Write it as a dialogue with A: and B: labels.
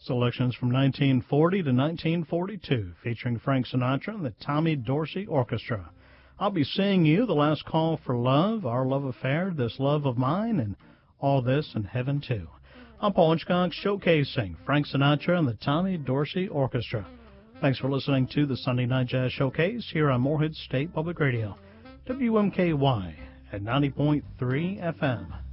A: Selections from 1940 to 1942, featuring Frank Sinatra and the Tommy Dorsey Orchestra. I'll Be Seeing You, The Last Call for Love, Our Love Affair, This Love of Mine, and All This in Heaven Too. I'm Paul Hitchcock, showcasing Frank Sinatra and the Tommy Dorsey Orchestra. Thanks for listening to the Sunday Night Jazz Showcase here on Morehead State Public Radio, WMKY at 90.3 FM.